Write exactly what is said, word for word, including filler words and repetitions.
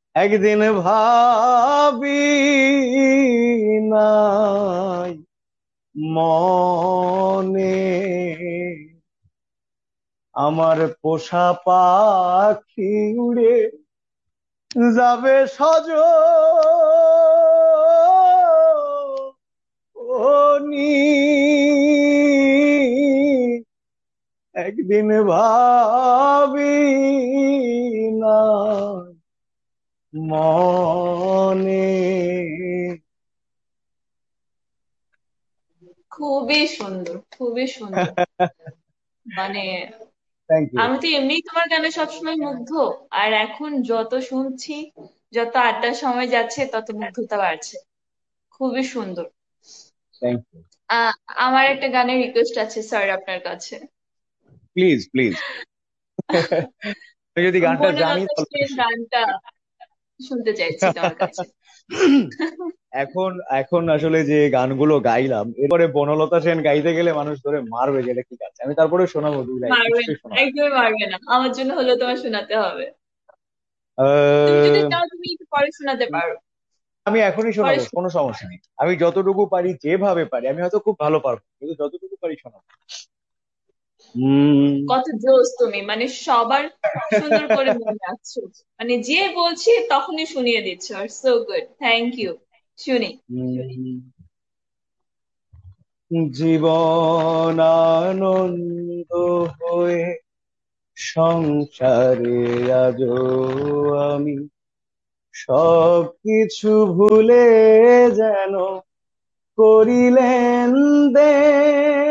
একদিন ভাবি নাই মনে আমার পোষা পাখি উড়ে যাবে সজনি। একদিন ভাবি না মনে। খুবই সুন্দর, খুবই সুন্দর। মানে থ্যাংক ইউ। আমি তো এমনিই তোমার গানে সবসময় মুগ্ধ, আর এখন যত শুনছি, যত আড্ডার সময় যাচ্ছে, তত মুগ্ধতা বাড়ছে। খুবই সুন্দর। Thank you. আহ আমার একটা গানের রিকোয়েস্ট আছে স্যার আপনার কাছে। প্লিজ প্লিজ, আমি যদি গানটা জানি বনলতা তাহলে সেন অবশ্যই। গানটা শুনতে চাইছি তোমার কাছে। এখন এখন আসলে যে গানগুলো গাইলাম এরপরে বনলতা সেন গাইতে গেলে মানুষ ধরে মারবে যে এটা কি গাচ্ছে, আমি তারপরে শোনাবো, দুই লাইন মারবে না, নিশ্চয়ই শোনাবো। একদমই মারবে না, আমার জন্য হলেও তোমার শোনাতে হবে। তুমি যদি আহ, চাও তুমি একটু পরে শোনাতে পারো। আমি এখনই পরে শোনাবো, শো- কোনো সমস্যা নেই। আমি যতটুকু পারি যেভাবে পারি, আমি হয়তো খুব ভালো পারবো কিন্তু যতটুকু পারি শোনাবো। হম। কত জোস তুমি, মানে সবার সুন্দর করে মনে রাখছো। মানে যে বলছি তখনই শুনিয়ে দিচ্ছ, আর সো গুড, থ্যাংক ইউ। শুনি। জীবন আনন্দ হয়ে সংসারে আজো আমি সবকিছু ভুলে যেন করিলেন দে